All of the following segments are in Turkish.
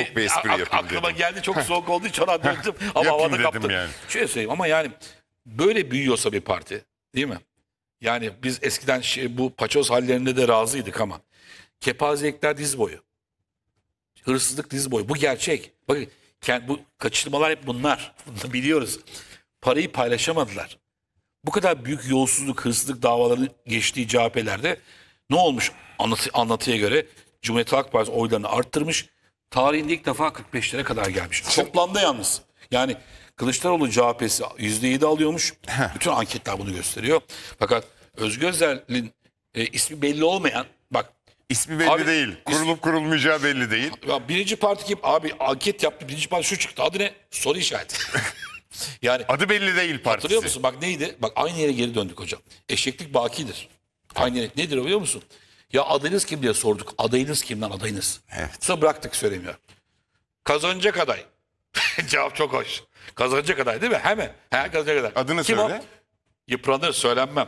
soğuk bir espri yapayım Aklıma dedim. geldi, çok soğuk olduğu için ona döndüm ama Yapayım havada dedim kaptım. yani. Şöyle söyleyeyim ama yani böyle büyüyorsa bir parti, değil mi? Yani biz eskiden bu paçoz hallerinde de razıydık ama kepazelikler diz boyu. Hırsızlık diz boyu. Bu gerçek. Bakın bu kaçırmalar hep bunlar. Bunu biliyoruz. Parayı paylaşamadılar. Bu kadar büyük yolsuzluk, hırsızlık davaları geçtiği CHP'lerde ne olmuş anlatıya göre? Cumhuriyet Halk Partisi oylarını arttırmış. Tarihinde ilk defa 45'lere kadar gelmiş. Toplamda yalnız. Yani Kılıçdaroğlu CHP'si %7 alıyormuş. Bütün anketler bunu gösteriyor. Fakat Özgür Özel'in ismi belli olmayan, bak İsmi belli Abi, değil. Kurulup kurulmayacağı belli değil. ya birinci parti kim? Abi anket yaptı. Birinci parti şu çıktı. Adı ne? Soru işareti. Yani Adı belli değil partisi. hatırlıyor musun? Bak neydi? Bak aynı yere geri döndük hocam. Eşeklik bakidir. Aynı yere. Nedir o biliyor musun? Ya adayınız kim diye sorduk. Adayınız kim lan adayınız? Evet. Sonra bıraktık söylemiyor. Kazanacak aday. Cevap çok hoş. Kazanacak aday değil mi? Hemen. He, kazanacak aday. Adını kim söyle. o? Yıpranır söylenmem.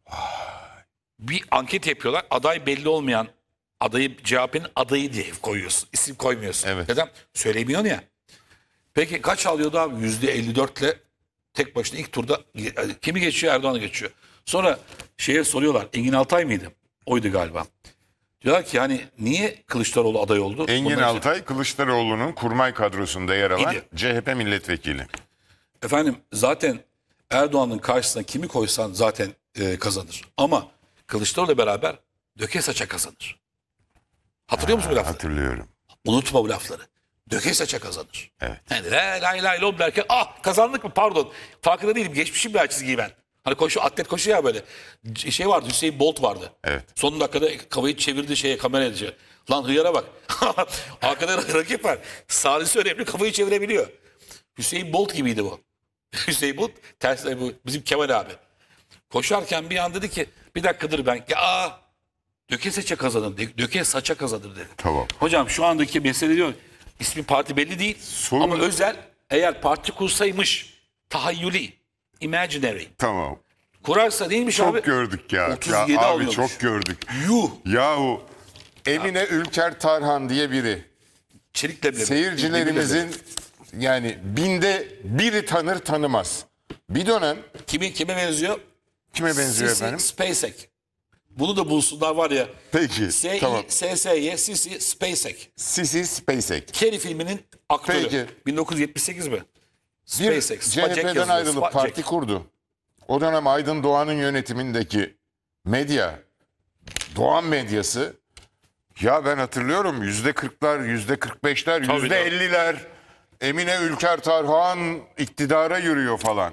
Bir anket yapıyorlar. Aday belli olmayan adayı CHP'nin adayı diye koyuyorsun. İsim koymuyorsun. Evet. Neden? Söylemiyorsun ya. Peki kaç alıyordu abi? %54'le tek başına ilk turda kimi geçiyor? Erdoğan'ı geçiyor. Sonra şeye soruyorlar. Engin Altay mıydı? Oydu galiba. Diyorlar ki hani niye Kılıçdaroğlu aday oldu? Engin Bunlar için- Altay, Kılıçdaroğlu'nun kurmay kadrosunda yer alan İdi. CHP milletvekili. Efendim zaten Erdoğan'ın karşısına kimi koysan zaten kazanır. Ama Kılıçdaroğlu'yla beraber döke saça kazanır. Hatırlıyor musun bu lafları? Hatırlıyorum. Unutma bu lafları. Döke saça kazanır. Evet. Yani lay lay lom derken kazandık mı pardon. Farkında değilim, geçmişim bir çizgiyi ben. Hani atlet koşuyor ya böyle. Şey vardı, Hüseyin Bolt vardı. Evet. Son dakikada kafayı çevirdi kameraya diyor. Lan hıyara bak. Arkada rakip var. Sağlısı önemli, kafayı çevirebiliyor. Hüseyin Bolt gibiydi bu. Hüseyin Bolt ters bu bizim Kemal abi. Koşarken bir an dedi ki bir dakikadır ben. Döke saça kazanır. Döke saça kazanır dedi. Tamam. Hocam şu andaki mesele diyor. İsmi parti belli değil. Sorun- Ama Özel eğer parti kursaymış tahayyüli, imaginary. Tamam. Kurarsa değilmiş abi. Çok gördük ya. 37 ya abi alıyormuş. çok gördük. Yuh. Yahu Emine Ülker Tarhan diye biri. Çelikle bile. Seyircilerimizin yani binde biri tanır tanımaz. Bir dönem Kime benziyor? kime benziyor Sisi efendim? SpaceX. Bunu da bulsunlar var ya. Peki tamam. SSY Sisi SpaceX. Sisi SpaceX. Kerry filminin aktörü. Peki. 1978 mi? Bir SpaceX. CHP'den ayrılıp parti kurdu. O dönem Aydın Doğan'ın yönetimindeki medya, Doğan medyası, ya ben hatırlıyorum %40'lar, %45'ler, Tabii, %50'ler Emine Ülker Tarhan iktidara yürüyor falan.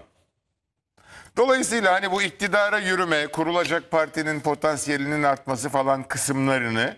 Dolayısıyla hani bu iktidara yürüme, kurulacak partinin potansiyelinin artması falan kısımlarını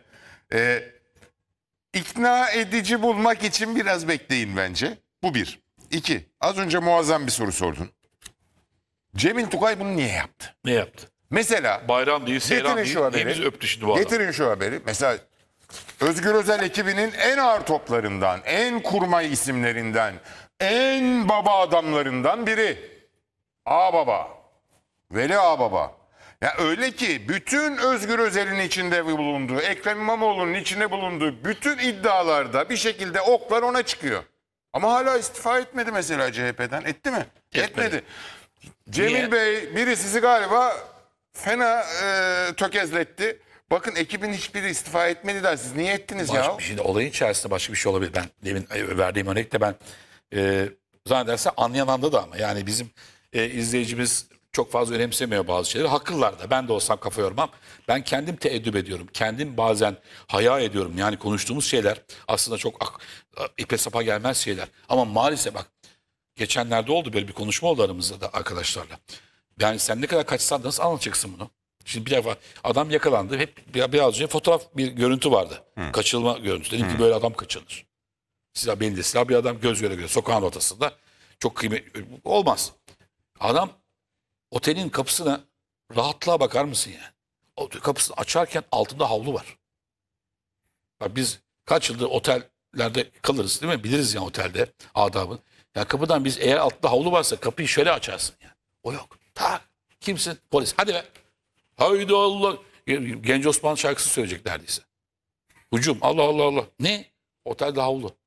ikna edici bulmak için biraz bekleyin bence. Bu bir. İki, az önce muazzam bir soru sordun. Cemil Tugay bunu niye yaptı? Ne yaptı? Mesela Bayram değil, seyran getirin değil. şu haberi. Hepimiz öptü şimdi bu adam. Getirin şu haberi. Mesela Özgür Özel ekibinin en ağır toplarından, en kurmay isimlerinden, en baba adamlarından biri. Ağababa. Veli Ağababa. Ya öyle ki bütün Özgür Özel'in içinde bulunduğu, Ekrem İmamoğlu'nun içinde bulunduğu bütün iddialarda bir şekilde oklar ona çıkıyor. Ama hala istifa etmedi mesela CHP'den. Etti mi? Etmedi. Cemil Niye? Bey biri sizi galiba fena tökezletti. Bakın ekibin hiçbiri istifa etmedi de siz niye ettiniz ya? Şimdi olayın içerisinde başka bir şey olabilir. Ben demin verdiğim örnekte ben zannederse anlayan anda ama yani bizim izleyicimiz çok fazla önemsemiyor bazı şeyleri. Haklılar da. Ben de olsam kafa yormam. Ben kendim teeddüp ediyorum. Kendim bazen haya ediyorum. Yani konuştuğumuz şeyler aslında çok ipe sapa gelmez şeyler. Ama maalesef bak geçenlerde oldu böyle bir konuşma oldu aramızda da arkadaşlarla. Yani sen ne kadar kaçsan nasıl anlatacaksın bunu? Şimdi bir defa adam yakalandı. Hep biraz önce bir görüntü vardı. Kaçırılma görüntüsü. Dedim ki böyle adam kaçırılır. Silah belinde silah bir adam göz göre göre sokağın ortasında. Çok kıymetli. Olmaz. Adam otelin kapısına rahatlığa bakar mısın yani? O kapısını açarken altında havlu var. Bak biz kaç yıldır otellerde kalırız değil mi? Biliriz ya otelde adabı. Ya kapıdan biz eğer altında havlu varsa kapıyı şöyle açarsın yani. O yok. Tak. Kimsin? Polis. Hadi be. Haydi Allah. Genç Osman şarkısı söyleyecek neredeyse. Hücum. Allah Allah Allah. Ne? Otelde havlu.